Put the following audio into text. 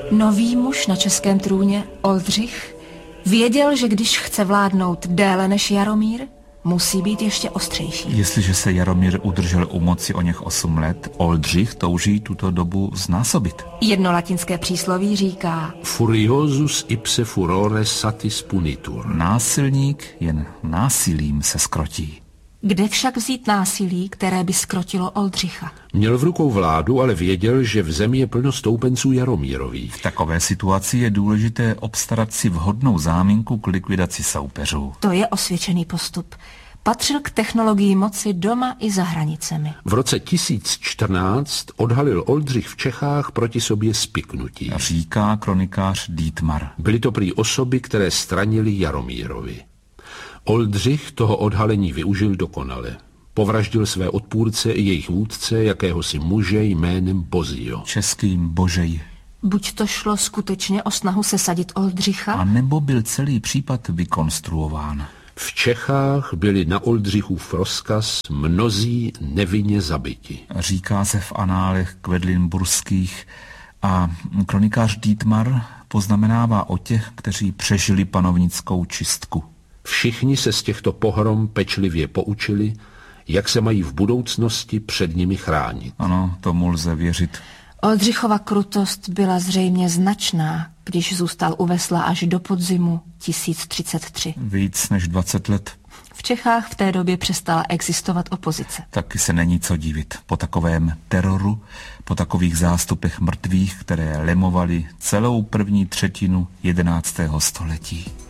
Nový muž na českém trůně, Oldřich, věděl, že když chce vládnout déle než Jaromír, musí být ještě ostřejší. Jestliže se Jaromír udržel u moci o něch 8 let, Oldřich touží tuto dobu znásobit. Jedno latinské přísloví říká: Furiosus ipse furore satis punitur. Násilník jen násilím se skrotí. Kde však vzít násilí, které by skrotilo Oldřicha? Měl v rukou vládu, ale věděl, že v zemi je plno stoupenců Jaromírových. V takové situaci je důležité obstarat si vhodnou záminku k likvidaci soupeřů. To je osvědčený postup. Patřil k technologii moci doma i za hranicemi. V roce 1014 odhalil Oldřich v Čechách proti sobě spiknutí. Říká kronikář Dietmar. Byly to prý osoby, které stranily Jaromírovi. Oldřich toho odhalení využil dokonale. Povraždil své odpůrce i jejich vůdce, jakéhosi muže jménem Bozio. Českým Božej. Buď to šlo skutečně o snahu sesadit Oldřicha, a nebo byl celý případ vykonstruován. V Čechách byli na Oldřichův rozkaz mnozí nevinně zabiti. Říká se v análech kvedlinburských a kronikář Dietmar poznamenává o těch, kteří přežili panovnickou čistku. Všichni se z těchto pohrom pečlivě poučili, jak se mají v budoucnosti před nimi chránit. Ano, tomu lze věřit. Oldřichova krutost byla zřejmě značná, když zůstal u vesla až do podzimu 1033. Víc než 20 let. V Čechách v té době přestala existovat opozice. Taky se není co divit. Po takovém teroru, po takových zástupech mrtvých, které lemovaly celou první třetinu 11. století.